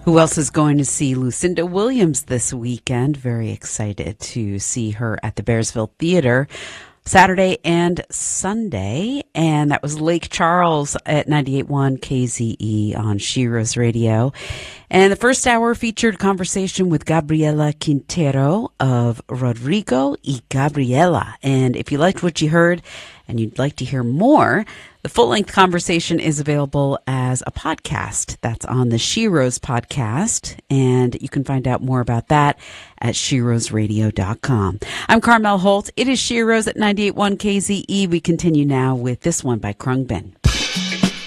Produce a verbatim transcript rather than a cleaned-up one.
Who else is going to see Lucinda Williams this weekend? Very excited to see her at the Bearsville Theater Saturday and Sunday. And that was Lake Charles at ninety-eight point one K Z E on Shiro's Radio. And the first hour featured a conversation with Gabriela Quintero of Rodrigo y Gabriela. And if you liked what you heard and you'd like to hear more, the full-length conversation is available as a podcast. That's on the Shiro's podcast, and you can find out more about that at shiros radio dot com. I'm Carmel Holt. It is Shiro's at ninety-eight point one K Z E. We continue now with this one by Krungbin.